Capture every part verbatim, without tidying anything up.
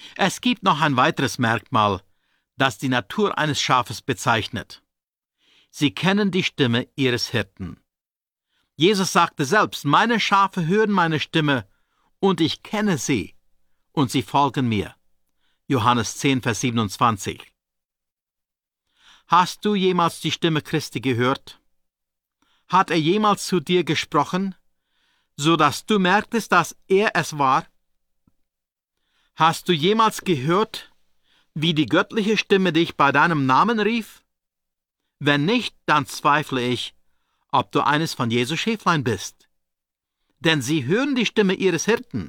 Es gibt noch ein weiteres Merkmal, das die Natur eines Schafes bezeichnet. Sie kennen die Stimme ihres Hirten. Jesus sagte selbst, meine Schafe hören meine Stimme, und ich kenne sie, und sie folgen mir. Johannes zehn, Vers siebenundzwanzig. Hast du jemals die Stimme Christi gehört? Hat er jemals zu dir gesprochen, so dass du merktest, dass er es war? Hast du jemals gehört, wie die göttliche Stimme dich bei deinem Namen rief? Wenn nicht, dann zweifle ich, ob du eines von Jesu Schäflein bist. Denn sie hören die Stimme ihres Hirten.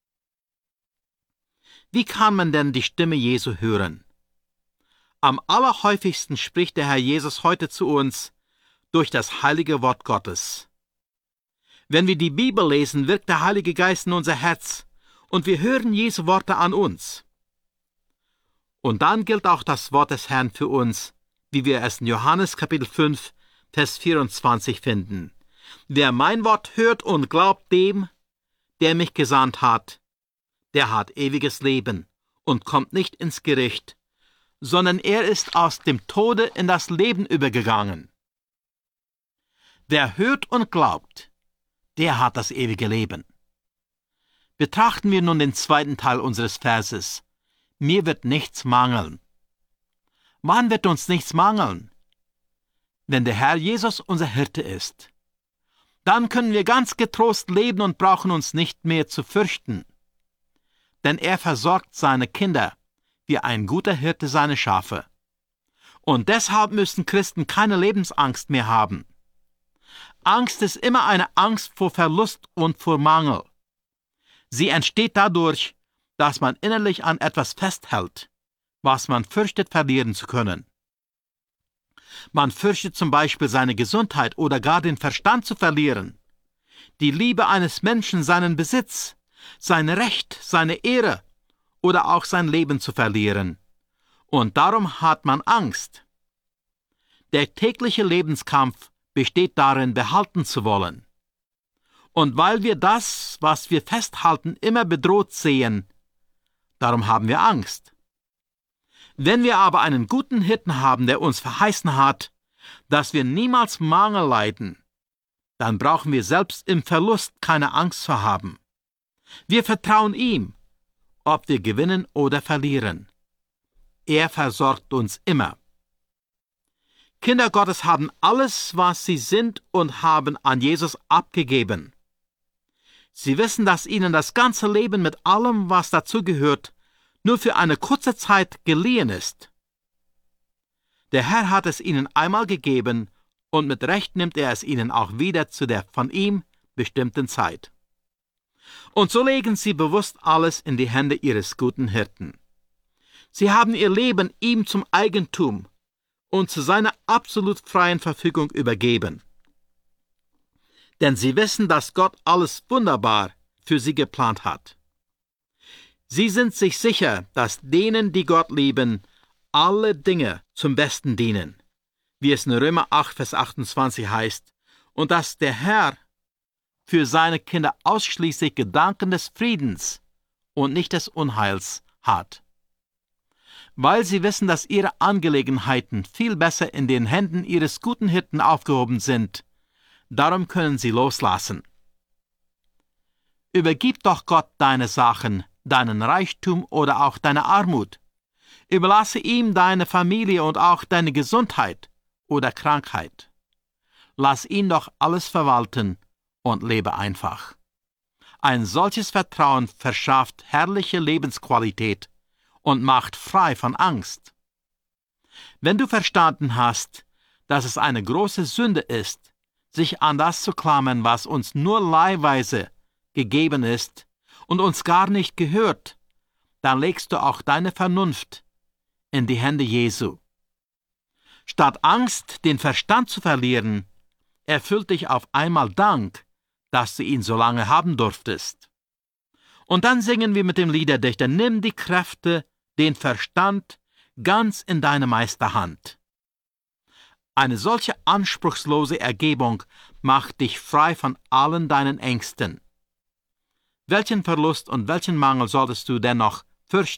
Wie kann man denn die Stimme Jesu hören? Am allerhäufigsten spricht der Herr Jesus heute zu uns durch das heilige Wort Gottes. Wenn wir die Bibel lesen, wirkt der Heilige Geist in unser Herz und wir hören Jesu Worte an uns. Und dann gilt auch das Wort des Herrn für uns, wie wir es in Johannes Kapitel fünf, Vers vierundzwanzig finden. Wer mein Wort hört und glaubt dem, der mich gesandt hat, der hat ewiges Leben und kommt nicht ins Gericht, sondern er ist aus dem Tode in das Leben übergegangen. Wer hört und glaubt, der hat das ewige Leben. Betrachten wir nun den zweiten Teil unseres Verses. Mir wird nichts mangeln. Wann wird uns nichts mangeln? Wenn der Herr Jesus unser Hirte ist. Dann können wir ganz getrost leben und brauchen uns nicht mehr zu fürchten. Denn er versorgt seine Kinder, wie ein guter Hirte seine Schafe. Und deshalb müssen Christen keine Lebensangst mehr haben. Angst ist immer eine Angst vor Verlust und vor Mangel. Sie entsteht dadurch, dass man innerlich an etwas festhält, was man fürchtet verlieren zu können. Man fürchtet zum Beispiel seine Gesundheit oder gar den Verstand zu verlieren, die Liebe eines Menschen, seinen Besitz, sein Recht, seine Ehre oder auch sein Leben zu verlieren. Und darum hat man Angst. Der tägliche Lebenskampf besteht darin, behalten zu wollen. Und weil wir das, was wir festhalten, immer bedroht sehen, darum haben wir Angst. Wenn wir aber einen guten Hirten haben, der uns verheißen hat, dass wir niemals Mangel leiden, dann brauchen wir selbst im Verlust keine Angst zu haben. Wir vertrauen ihm, ob wir gewinnen oder verlieren. Er versorgt uns immer. Kinder Gottes haben alles, was sie sind und haben, an Jesus abgegeben. Sie wissen, dass ihnen das ganze Leben mit allem, was dazugehört, nur für eine kurze Zeit geliehen ist. Der Herr hat es ihnen einmal gegeben und mit Recht nimmt er es ihnen auch wieder zu der von ihm bestimmten Zeit. Und so legen sie bewusst alles in die Hände ihres guten Hirten. Sie haben ihr Leben ihm zum Eigentum und zu seiner absolut freien Verfügung übergeben. Denn sie wissen, dass Gott alles wunderbar für sie geplant hat. Sie sind sich sicher, dass denen, die Gott lieben, alle Dinge zum Besten dienen, wie es in Römer acht, Vers achtundzwanzig heißt, und dass der Herr für seine Kinder ausschließlich Gedanken des Friedens und nicht des Unheils hat. Weil sie wissen, dass ihre Angelegenheiten viel besser in den Händen ihres guten Hirten aufgehoben sind, darum können sie loslassen. Übergib doch Gott deine Sachen, deinen Reichtum oder auch deine Armut. Überlasse ihm deine Familie und auch deine Gesundheit oder Krankheit. Lass ihn doch alles verwalten und lebe einfach. Ein solches Vertrauen verschafft herrliche Lebensqualität und macht frei von Angst. Wenn du verstanden hast, dass es eine große Sünde ist, sich an das zu klammern, was uns nur leihweise gegeben ist und uns gar nicht gehört, dann legst du auch deine Vernunft in die Hände Jesu. Statt Angst, den Verstand zu verlieren, erfüllt dich auf einmal Dank, dass du ihn so lange haben durftest. Und dann singen wir mit dem Liederdichter: Nimm die Kräfte, den Verstand ganz in deine Meisterhand. Eine solche anspruchslose Ergebung macht dich frei von allen deinen Ängsten. Welchen Verlust und welchen Mangel solltest du dennoch fürchten?